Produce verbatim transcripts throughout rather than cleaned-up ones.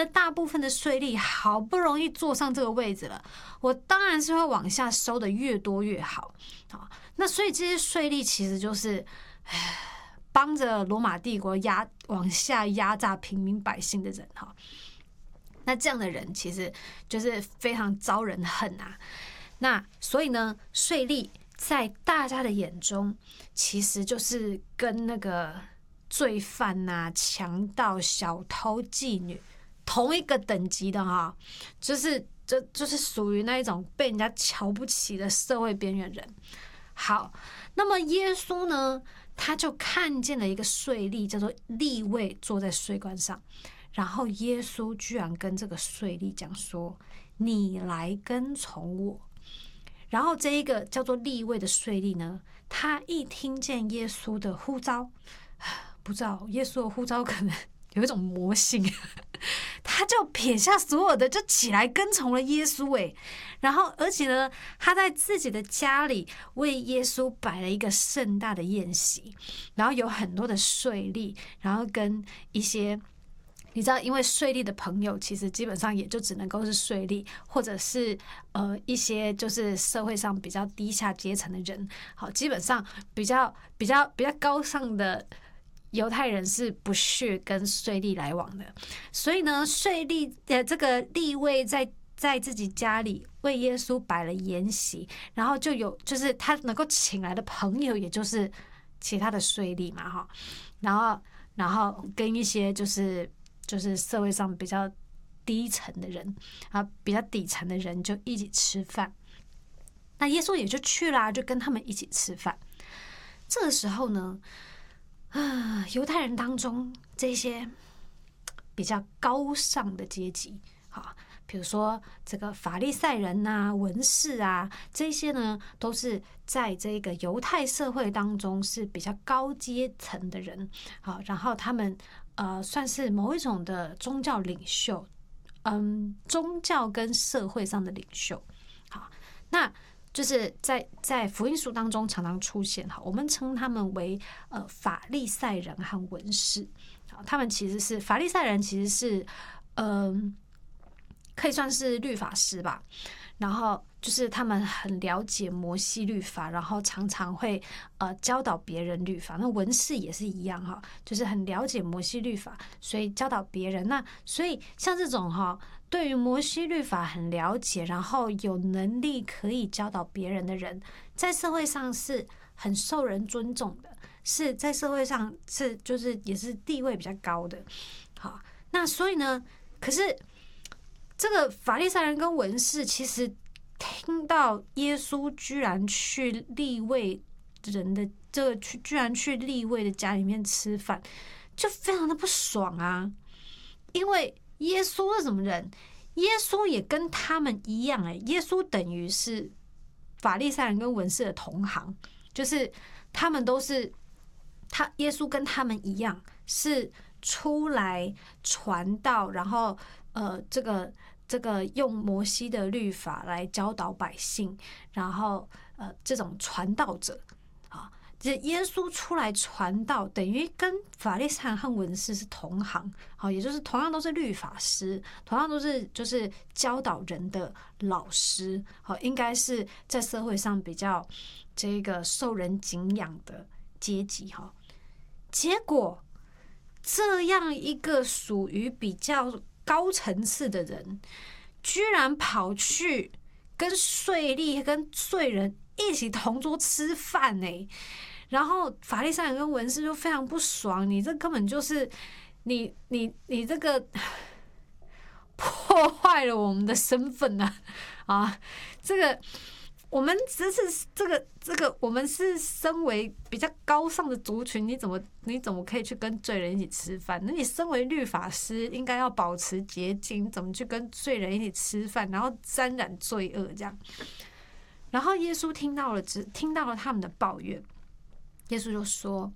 呢，大部分的税吏好不容易坐上这个位置了，我当然是会往下收的越多越好。好，那所以这些税吏其实就是帮着罗马帝国压往下压榨平民百姓的人哈。那这样的人其实就是非常招人恨啊。那所以呢，税吏在大家的眼中，其实就是跟那个罪犯啊、强盗、小偷、妓女同一个等级的哈，就是就就是属于那一种被人家瞧不起的社会边缘人。好，那么耶稣呢，他就看见了一个税吏，叫做利未，坐在税关上。然后耶稣居然跟这个税吏讲说：“你来跟从我。”然后这一个叫做利未的税吏呢，他一听见耶稣的呼召，不知道耶稣的呼召可能有一种魔性，他就撇下所有的，就起来跟从了耶稣。哎，然后而且呢，他在自己的家里为耶稣摆了一个盛大的宴席，然后有很多的税吏，然后跟一些。你知道，因为税吏的朋友其实基本上也就只能够是税吏，或者是呃一些就是社会上比较低下阶层的人。好，基本上比较比较比较高尚的犹太人是不屑跟税吏来往的。所以呢，税吏的这个利未在在自己家里为耶稣摆了筵席，然后就有就是他能够请来的朋友，也就是其他的税吏嘛，哈，然后然后跟一些就是。就是社会上比较低层的人啊，比较底层的人就一起吃饭。那耶稣也就去啦，就跟他们一起吃饭。这个时候呢，啊，犹太人当中这些比较高尚的阶级，啊，比如说这个法利赛人啊、文士啊，这些呢都是在这个犹太社会当中是比较高阶层的人，好，然后他们。呃，算是某一种的宗教领袖，嗯，宗教跟社会上的领袖。好，那就是在在福音书当中常常出现哈，我们称他们为呃法利赛人和文士。好，他们其实是法利赛人，其实是嗯、呃，可以算是律法师吧。然后就是他们很了解摩西律法，然后常常会呃教导别人律法。那文士也是一样哈，就是很了解摩西律法，所以教导别人。那所以像这种哈，对于摩西律法很了解，然后有能力可以教导别人的人，在社会上是很受人尊重的，是在社会上是就是也是地位比较高的。好，那所以呢，可是。这个法利赛人跟文士其实听到耶稣居然去利未人的这个去，居然去利未的家里面吃饭，就非常的不爽啊！因为耶稣是什么人？耶稣也跟他们一样，哎，耶稣等于是法利赛人跟文士的同行，就是他们都是他耶稣跟他们一样是出来传道，然后。呃，这个这个用摩西的律法来教导百姓，然后呃，这种传道者啊，这耶稣出来传道，等于跟法利赛人和文士是同行，好，也就是同样都是律法师，同样都是就是教导人的老师，好，应该是在社会上比较这个受人敬仰的阶级哈。结果这样一个属于比较。高层次的人居然跑去跟税吏、跟罪人一起同桌吃饭呢，然后法利赛人跟文士就非常不爽，你这根本就是你你你这个破坏了我们的身份啊！啊，这个。我们只是这个这个，我们是身为比较高尚的族群，你怎么你怎么可以去跟罪人一起吃饭？那你身为律法师，应该要保持洁净，怎么去跟罪人一起吃饭，然后沾染罪恶这样？然后耶稣听到了，只听到了他们的抱怨，耶稣就说：“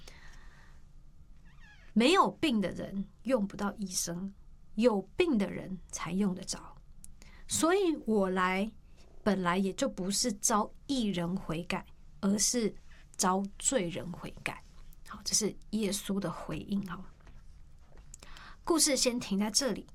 没有病的人用不到医生，有病的人才用得着。所以我来。”本来也就不是招义人悔改，而是招罪人悔改。好，这是耶稣的回应。好，故事先停在这里。